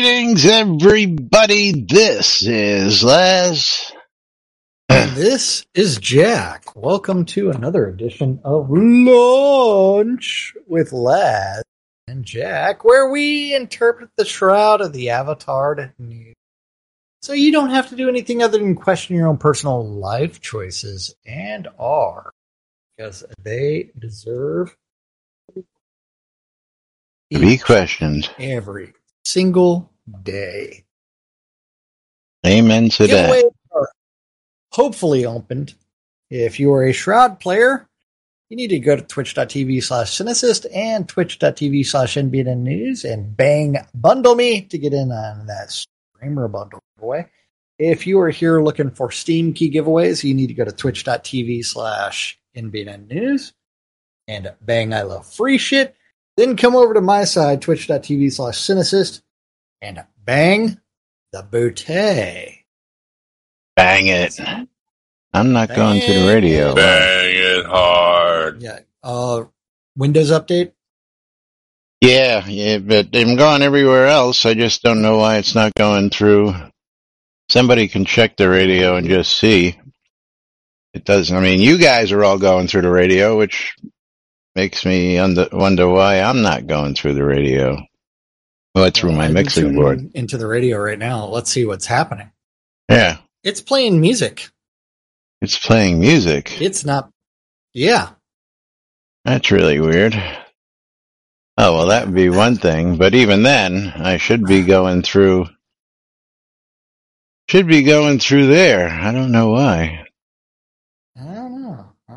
Greetings, everybody. This is Les. And this is Jack. Welcome to another edition of Lunch with Laz and Jack, where we interpret the shroud of the Avatar news. So you don't have to do anything other than question your own personal life choices and are, because they deserve To be questioned. every single day. Amen to that. Giveaways are hopefully opened. If you are a Shroud player, you need to go to twitch.tv/Cynicist and twitch.tv/NBN News and bang bundle me to get in on that streamer bundle giveaway. If you are here looking for Steam key giveaways, you need to go to twitch.tv/NBN News and bang I love free shit. Then come over to my side, twitch.tv/Cynicist, and bang the booty. Bang it. I'm not going to the radio. Bang it hard. Yeah. Windows update? Yeah, but I'm going everywhere else. I just don't know why it's not going through. Somebody can check the radio and just see. It doesn't. I mean, you guys are all going through the radio, which makes me wonder why I'm not going through the radio. Well, through my mixing board. Into the radio right now. Let's see what's happening. Yeah. It's playing music. It's playing music. It's not. Yeah. That's really weird. Oh, well, that would be one thing. But even then, I should be going through there. I don't know why. I don't know.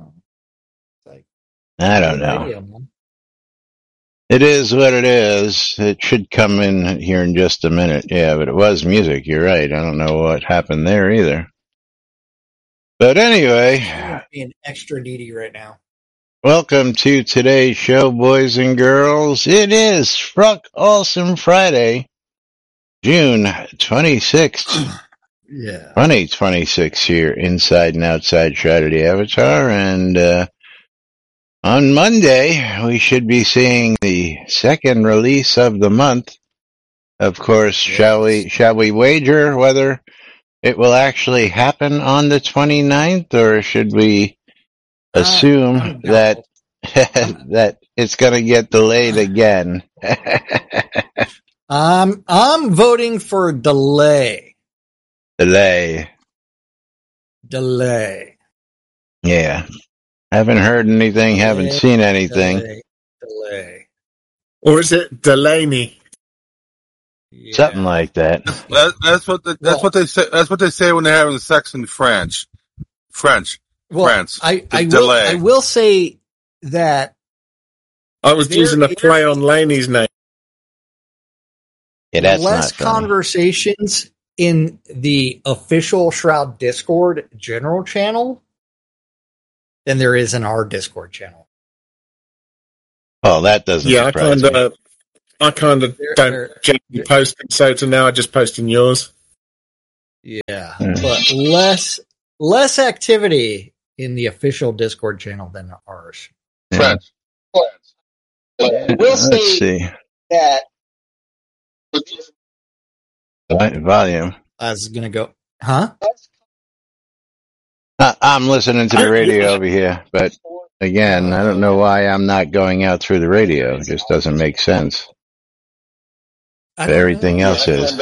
I don't know. It is what it is. It should come in here in just a minute. Yeah, but it was music. You're right. I don't know what happened there either. But anyway. I'm being extra needy right now. Welcome to today's show, boys and girls. It is Fruck Awesome Friday, June 26th. Yeah. 2026 here, inside and outside Shroud of the Avatar. And, on Monday, we should be seeing the second release of the month. Of course, yes. Shall we wager whether it will actually happen on the 29th, or should we assume that that it's going to get delayed again? I'm voting for delay. Delay. Yeah. Haven't heard anything, haven't seen anything. Delay. Or is it Delaney? Yeah. Something like that. That's what they say. That's what they say when they're having sex in French. France. I will say that I was using a play on Laney's name. Yeah, that's less not funny. Conversations in the official Shroud Discord general channel than there is in our Discord channel. Oh, that doesn't surprise me. I kind of don't generally post it, so to now I just post in yours. Yeah, but less activity in the official Discord channel than ours. Yeah. We'll see that volume. I was gonna go, huh? I'm listening to the radio over here, but again, I don't know why I'm not going out through the radio. It just doesn't make sense. But everything else is.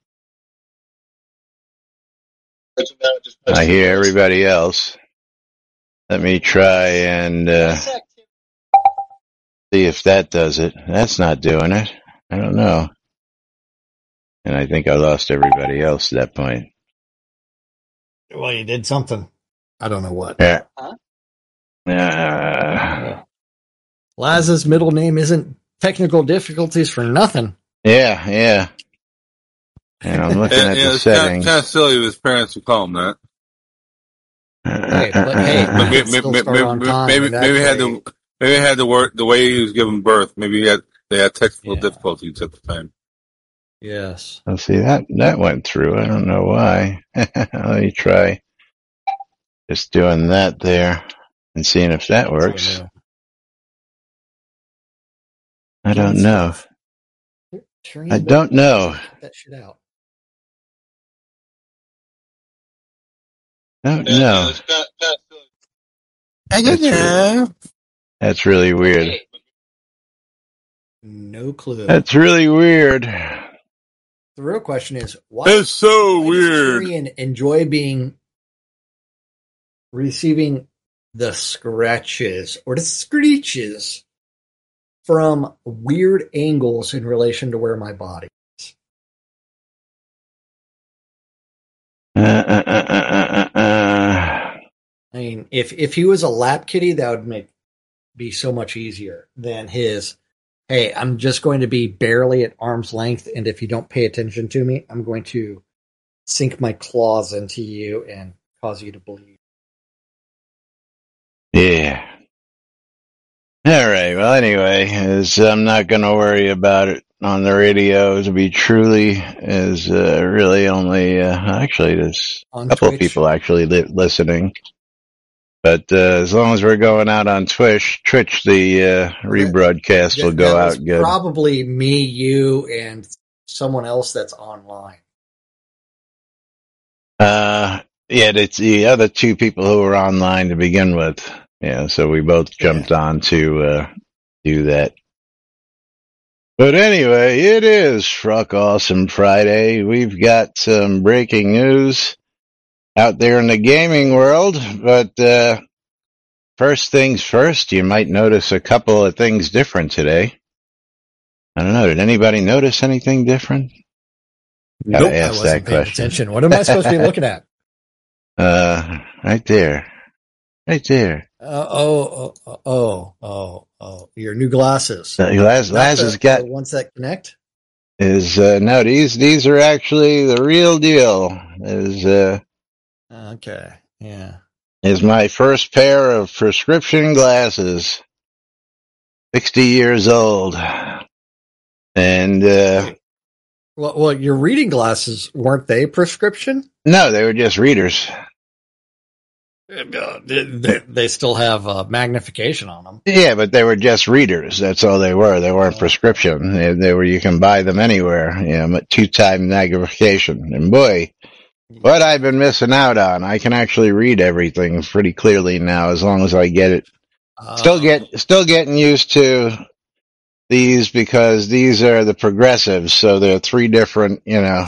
I hear everybody else. Let me try and see if that does it. That's not doing it. I don't know. And I think I lost everybody else at that point. Well, you did something. I don't know what. Yeah. Laz's middle name isn't technical difficulties for nothing. Yeah. And I'm looking at the settings. It's kind of silly if his parents would call him that. Maybe had the work the way he was given birth. Maybe they had technical difficulties at the time. Yes. Let's see, that went through. I don't know why. Let me try just doing that there and seeing if that works. I don't know. I don't know. Cut that shit out. Don't know. I don't know. That's really weird. Okay. No clue. That's really weird. The real question is, why It's so does weird. Tyrion enjoy receiving the scratches or the screeches from weird angles in relation to where my body is? I mean, if he was a lap kitty, that would be so much easier than his, hey, I'm just going to be barely at arm's length, and if you don't pay attention to me, I'm going to sink my claws into you and cause you to bleed. Yeah. All right. Well, anyway, I'm not going to worry about it on the radio. To be truly, is really only actually there's On a couple Twitch? of people actually listening. But as long as we're going out on Twitch, the rebroadcast will go That was out good. probably me, you, and someone else that's online. Yeah, it's the other two people who were online to begin with. Yeah, so we both jumped on to do that. But anyway, it is Fruck Awesome Friday. We've got some breaking news out there in the gaming world, but first things first, you might notice a couple of things different today. I don't know, did anybody notice anything different? Gotta Nope, I ask wasn't that paying question. attention. What am I supposed to be looking at? Right there. Right there. Your new glasses. Laz has got the ones that connect. No, these are actually the real deal. Okay, yeah. Is my first pair of prescription glasses. 60 years old. And Well, your reading glasses, weren't they prescription? no, they were just readers. They still have magnification on them. Yeah, but they were just readers. That's all they were. They weren't prescription. They were, you can buy them anywhere. You know, 2-time magnification. And boy, what I've been missing out on. I can actually read everything pretty clearly now as long as I get it. Still getting used to these because these are the progressives. So there are 3 different,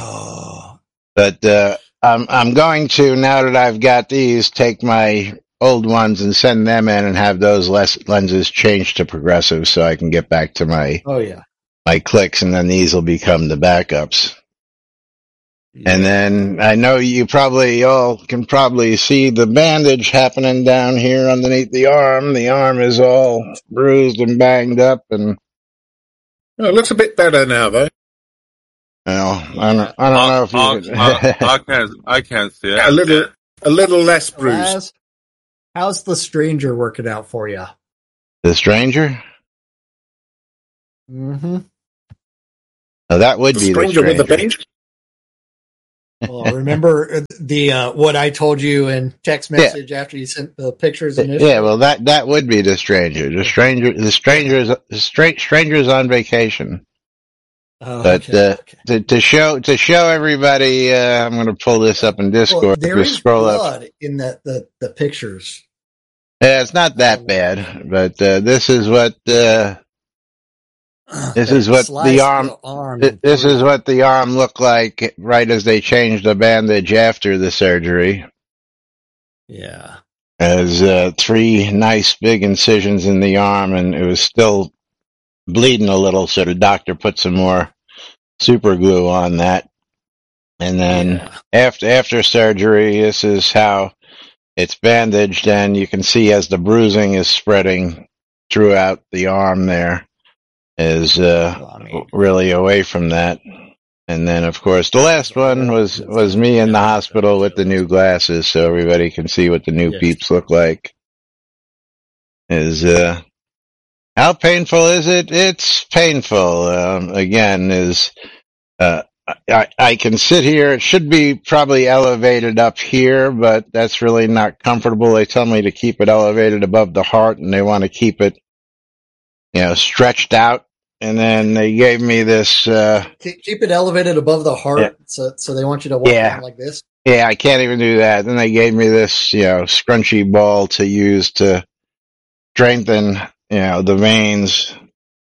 but, I'm going to, now that I've got these, take my old ones and send them in and have those lenses changed to progressive so I can get back to my clicks, and then these will become the backups. Yeah. And then I know you all can see the bandage happening down here underneath the arm. The arm is all bruised and banged up, and it looks a bit better now, though. Well, I don't know if you I can't see it. Yeah, a little less bruised. How's the stranger working out for you? The stranger? Mm-hmm. Oh, that would be the stranger with the bench. Well, remember the what I told you in text message after you sent the pictures initially? Yeah, well, that would be the stranger. The stranger's on vacation. Oh, but to show everybody, I'm going to pull this up in Discord. Well, there is scroll blood up in the pictures. Yeah, it's not that bad, but this is what the arm looked like right as they changed the bandage after the surgery. Yeah, as 3 nice big incisions in the arm, and it was still bleeding a little, so the doctor put some more super glue on that. And then after surgery, this is how it's bandaged, and you can see as the bruising is spreading throughout the arm there is really away from that. And then, of course, the last one was me in the hospital with the new glasses, so everybody can see what the new peeps look like. How painful is it? It's painful. I can sit here. It should be probably elevated up here, but that's really not comfortable. They tell me to keep it elevated above the heart, and they want to keep it, stretched out And then they gave me this. Keep it elevated above the heart, so they want you to walk around like this. Yeah, I can't even do that. Then they gave me this, scrunchy ball to use to strengthen, the veins.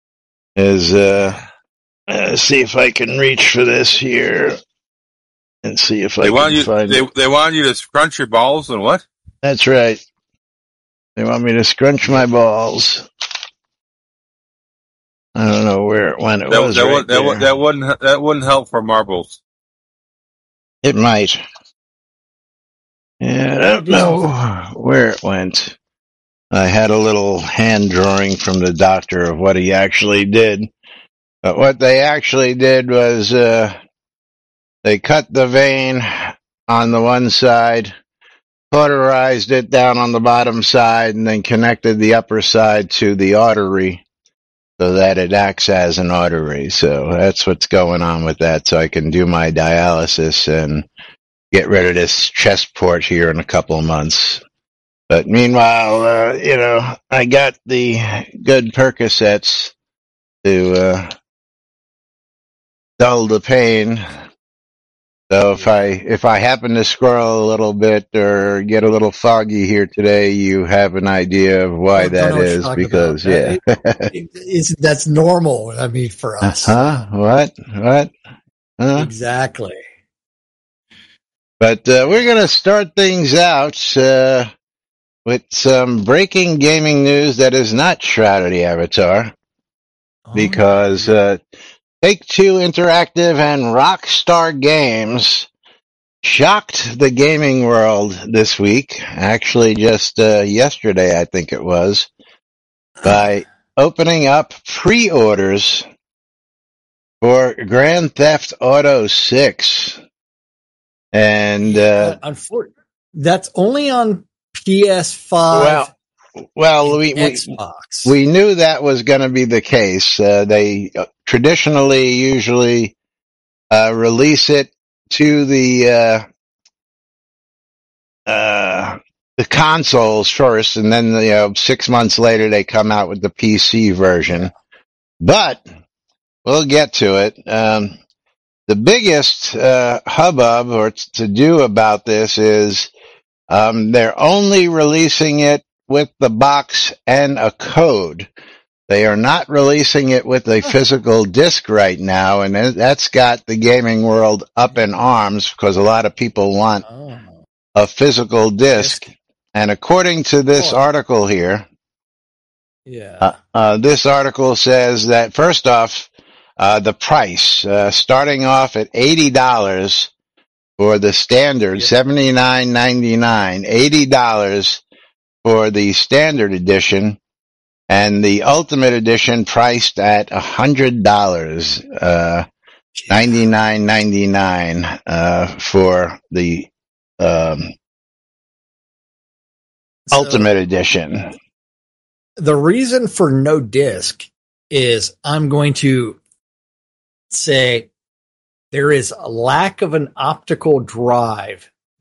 See if I can reach for this here, and see if I can find it. They want you to scrunch your balls and what? That's right. They want me to scrunch my balls. I don't know where it went. That wouldn't help for marbles. It might. Yeah, I don't know where it went. I had a little hand drawing from the doctor of what he actually did. But what they actually did was they cut the vein on the one side, cauterized it down on the bottom side, and then connected the upper side to the artery so that it acts as an artery. So that's what's going on with that, so I can do my dialysis and get rid of this chest port here in a couple of months. But meanwhile, I got the good Percocets to dull the pain. So if I happen to squirrel a little bit or get a little foggy here today, you have an idea of why that is, because that's normal. I mean, for us. What? Exactly. But we're going to start things out with some breaking gaming news that is not Shrouded Avatar, because Take-Two Interactive and Rockstar Games shocked the gaming world this week, actually just yesterday I think it was, by opening up pre-orders for Grand Theft Auto 6. And unfortunately, that's only on PS5. Well, Xbox. We knew that was going to be the case. They traditionally usually release it to the consoles first, and then 6 months later they come out with the PC version. But we'll get to it. The biggest hubbub or to do about this is they're only releasing it with the box and a code. They are not releasing it with a physical disc right now, and that's got the gaming world up in arms because a lot of people want a physical disc. And according to this article here, this article says that first off, the price, starting off at $80 for the standard, $79.99, $80 for the standard edition, and the ultimate edition priced at $100, $99.99 for the ultimate edition. The reason for no disc is I'm going to say there is a lack of an optical drive